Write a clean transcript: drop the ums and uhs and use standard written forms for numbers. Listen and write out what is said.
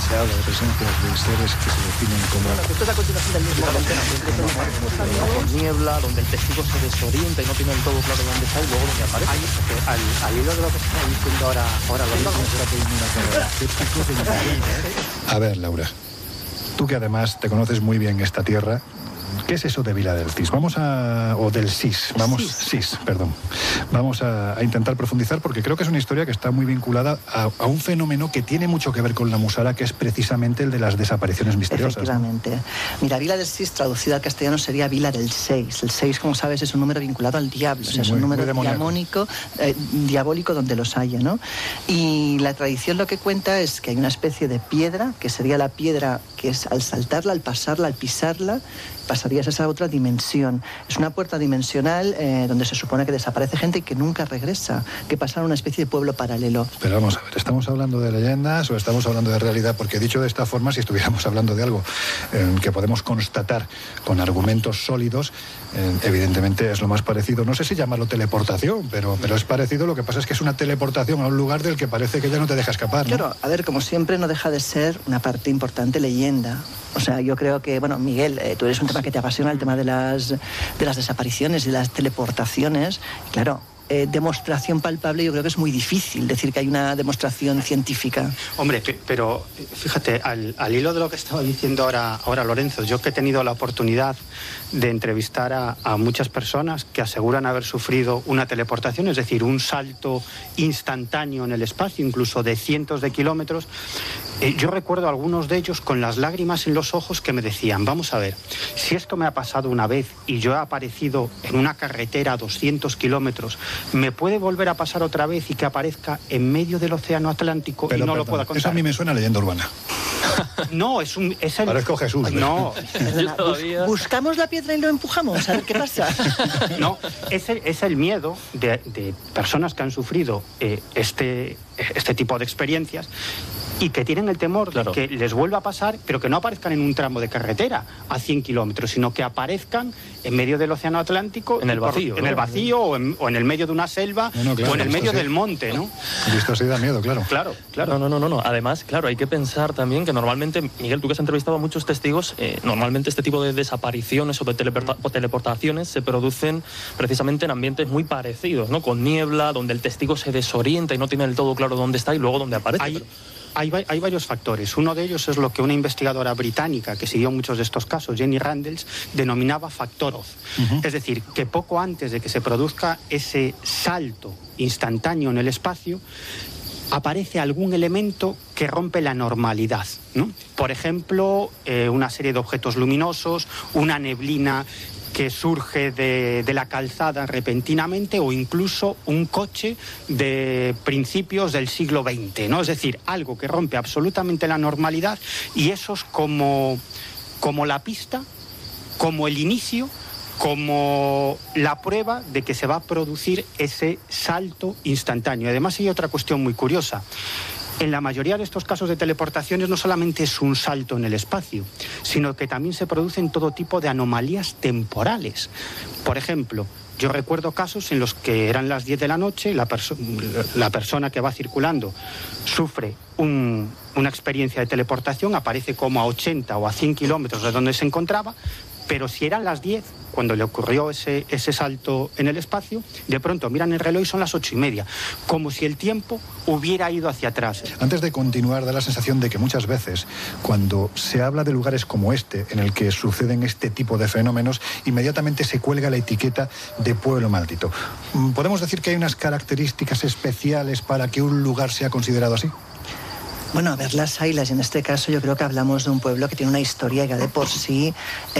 deseado de presencias de seres que se definen como... Esto es a continuación del mismo momento. Niebla, donde el testigo se desorienta y no tiene del todo claro dónde está y luego dónde aparece. Al hilo de lo que se está diciendo ahora A ver, Laura, tú que además te conoces muy bien esta tierra, ¿qué es eso de Vila del Cis? Vamos a intentar profundizar, porque creo que es una historia que está muy vinculada a un fenómeno que tiene mucho que ver con la Musara, que es precisamente el de las desapariciones misteriosas. Efectivamente. ¿No? Mira, Vila del Cis, traducida al castellano, sería Vila del 6. El 6, como sabes, es un número vinculado al diablo. Sí, o sea, es un número diabólico donde los haya, ¿no? Y la tradición lo que cuenta es que hay una especie de piedra, que sería la piedra que es al saltarla, al pasarla, al pisarla, pasarías a esa otra dimensión. Es una puerta dimensional donde se supone que desaparece gente y que nunca regresa, que pasa a una especie de pueblo paralelo. Pero vamos a ver, ¿estamos hablando de leyendas o estamos hablando de realidad? Porque dicho de esta forma, si estuviéramos hablando de algo que podemos constatar con argumentos sólidos, evidentemente es lo más parecido, no sé si llamarlo teleportación, pero es parecido. Lo que pasa es que es una teleportación a un lugar del que parece que ya no te deja escapar, ¿no? Claro, a ver, como siempre no deja de ser una parte importante leyenda. O sea, yo creo que, bueno, Miguel, tú eres un tema que te apasiona, el tema de las desapariciones y las teleportaciones. Claro, demostración palpable yo creo que es muy difícil decir que hay una demostración científica. Hombre, pero fíjate, al hilo de lo que estaba diciendo ahora Lorenzo, yo que he tenido la oportunidad de entrevistar a muchas personas que aseguran haber sufrido una teleportación, es decir, un salto instantáneo en el espacio, incluso de cientos de kilómetros. Yo recuerdo a algunos de ellos con las lágrimas en los ojos que me decían, vamos a ver, si esto me ha pasado una vez y yo he aparecido en una carretera a 200 kilómetros, ¿me puede volver a pasar otra vez y que aparezca en medio del océano Atlántico y no lo pueda contar? Eso a mí me suena a leyenda urbana. No, es el... Parezco Jesús. No. Buscamos la piedra y lo empujamos, a ver qué pasa. No, es el miedo de personas que han sufrido este tipo de experiencias y que tienen el temor de que les vuelva a pasar, pero que no aparezcan en un tramo de carretera a 100 kilómetros, sino que aparezcan en medio del océano Atlántico, en el vacío, en el vacío o en el medio de una selva, o en el medio del monte, ¿no? Esto sí da miedo, claro. Claro. No. Además, claro, hay que pensar también que normalmente, Miguel, tú que has entrevistado a muchos testigos, normalmente este tipo de desapariciones o de teleportaciones se producen precisamente en ambientes muy parecidos, ¿no? Con niebla, donde el testigo se desorienta y no tiene del todo claro dónde está y luego dónde aparece. Hay varios factores. Uno de ellos es lo que una investigadora británica que siguió muchos de estos casos, Jenny Randles, denominaba factor Oz. Es decir, que poco antes de que se produzca ese salto instantáneo en el espacio, aparece algún elemento que rompe la normalidad, ¿no? Por ejemplo, una serie de objetos luminosos, una neblina que surge de la calzada repentinamente, o incluso un coche de principios del siglo XX, ¿no? Es decir, algo que rompe absolutamente la normalidad, y eso es como la pista, como el inicio, como la prueba de que se va a producir ese salto instantáneo. Además, hay otra cuestión muy curiosa. En la mayoría de estos casos de teleportaciones no solamente es un salto en el espacio, sino que también se producen todo tipo de anomalías temporales. Por ejemplo, yo recuerdo casos en los que eran las 10 de la noche, la persona que va circulando sufre una experiencia de teleportación, aparece como a 80 o a 100 kilómetros de donde se encontraba, pero si eran las 10, cuando le ocurrió ese salto en el espacio, de pronto miran el reloj y son las 8:30, como si el tiempo hubiera ido hacia atrás. Antes de continuar, da la sensación de que muchas veces, cuando se habla de lugares como este, en el que suceden este tipo de fenómenos, inmediatamente se cuelga la etiqueta de pueblo maldito. ¿Podemos decir que hay unas características especiales para que un lugar sea considerado así? Bueno, a ver, las haylas, en este caso yo creo que hablamos de un pueblo que tiene una historia ya de por sí